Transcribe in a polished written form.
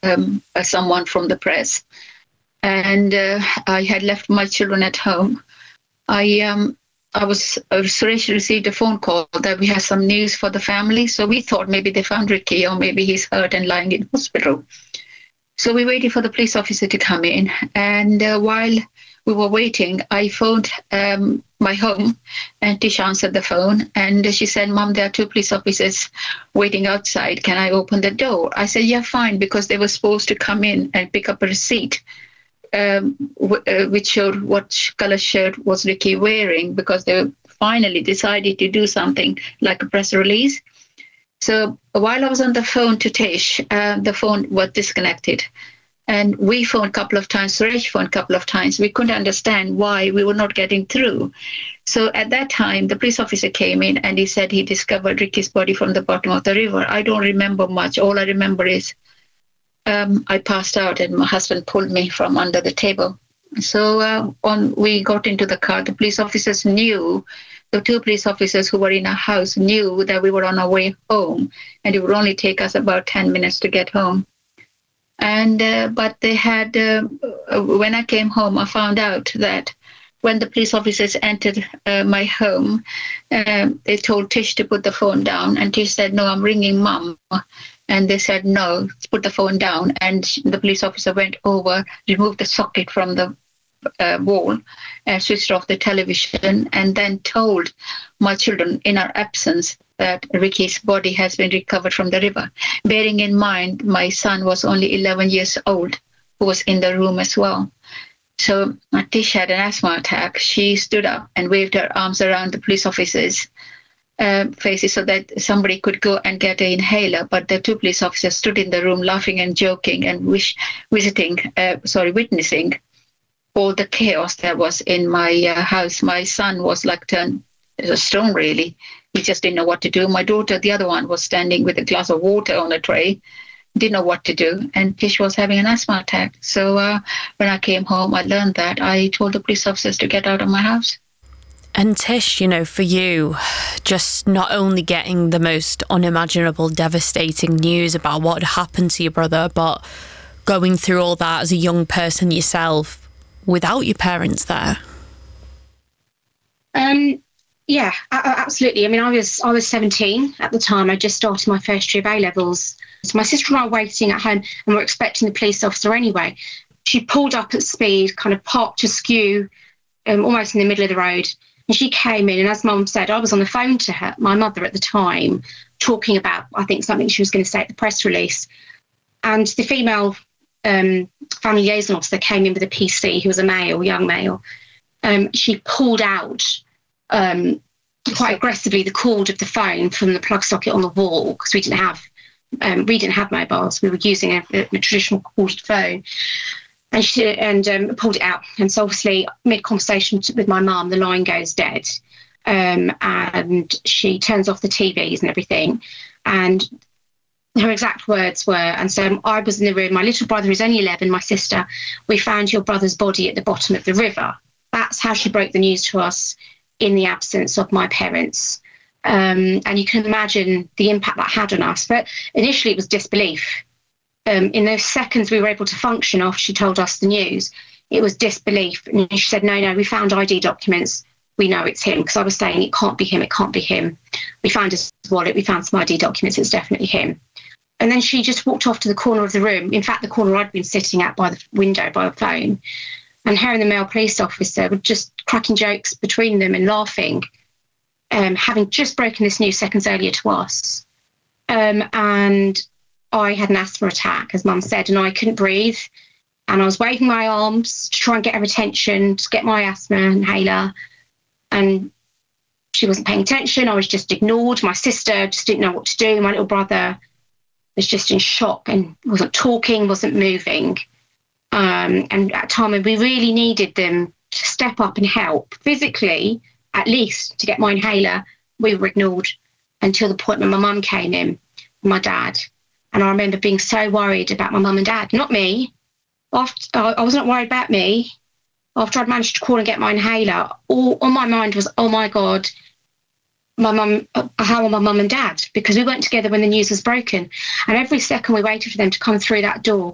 someone from the press. And I had left my children at home. Suresh received a phone call that we had some news for the family. So we thought maybe they found Ricky or maybe he's hurt and lying in hospital. So we waited for the police officer to come in. And while we were waiting, I phoned my home, and Tish answered the phone. And she said, "Mom, there are two police officers waiting outside. Can I open the door?" I said, "Yeah, fine," because they were supposed to come in and pick up a receipt which showed what color shirt was Ricky wearing, because they finally decided to do something like a press release. So while I was on the phone to Tish, the phone was disconnected. And we phoned a couple of times, Suresh phoned a couple of times. We couldn't understand why we were not getting through. So at that time, the police officer came in and he said he discovered Ricky's body from the bottom of the river. I don't remember much. All I remember is I passed out and my husband pulled me from under the table. So we got into the car. The police officers knew, the two police officers who were in our house knew that we were on our way home, and it would only take us about 10 minutes to get home. And but they had, when I came home, I found out that when the police officers entered my home, they told Tish to put the phone down, and Tish said, "No, I'm ringing Mum." And they said, "No, put the phone down." And the police officer went over, removed the socket from the wall, and switched off the television, and then told my children in our absence that Ricky's body has been recovered from the river. Bearing in mind, my son was only 11 years old, who was in the room as well. So Tish had an asthma attack. She stood up and waved her arms around the police officers' faces so that somebody could go and get an inhaler. But the two police officers stood in the room laughing and joking and witnessing all the chaos that was in my house. My son was like turned a stone, really. He just didn't know what to do. My daughter, the other one, was standing with a glass of water on a tray, didn't know what to do, and Tish was having an asthma attack. So when I came home, I learned that. I told the police officers to get out of my house. And Tish, you know, for you, just not only getting the most unimaginable, devastating news about what had happened to your brother, but going through all that as a young person yourself without your parents there. Yeah, absolutely. I mean, I was 17 at the time. I just started my first year of A-levels. So my sister and I were waiting at home and were expecting the police officer anyway. She pulled up at speed, kind of parked askew, almost in the middle of the road. And she came in, and as Mum said, I was on the phone to her, my mother at the time, talking about, I think, something she was going to say at the press release. And the female family liaison officer came in with a PC, who was a male, young male. She pulled out quite aggressively the cord of the phone from the plug socket on the wall, because we didn't have mobiles. We were using a traditional corded phone, and she pulled it out. And so obviously mid-conversation with my mum, the line goes dead, and she turns off the TVs and everything. And her exact words were, and so I was in the room, my little brother is only 11, my sister, "We found your brother's body at the bottom of the river." That's how she broke the news to us in the absence of my parents. And you can imagine the impact that had on us. But initially it was disbelief. In those seconds we were able to function after she told us the news, it was disbelief. And she said, no, we found ID documents. We know it's him. Because I was saying, it can't be him. We found his wallet, we found some ID documents, it's definitely him. And then she just walked off to the corner of the room. In fact, the corner I'd been sitting at by the window, by the phone. And her and the male police officer were just cracking jokes between them and laughing, having just broken this news seconds earlier to us. And I had an asthma attack, as Mum said, and I couldn't breathe. And I was waving my arms to try and get her attention, to get my asthma inhaler. And she wasn't paying attention. I was just ignored. My sister just didn't know what to do. My little brother was just in shock and wasn't talking, wasn't moving. And at a time when we really needed them to step up and help, physically, at least, to get my inhaler, we were ignored until the point when my mum came in, my dad. And I remember being so worried about my mum and dad, not me. I wasn't worried about me. After I'd managed to call and get my inhaler, all on my mind was, oh my God, my mum, how are my mum and dad? Because we weren't together when the news was broken. And every second we waited for them to come through that door,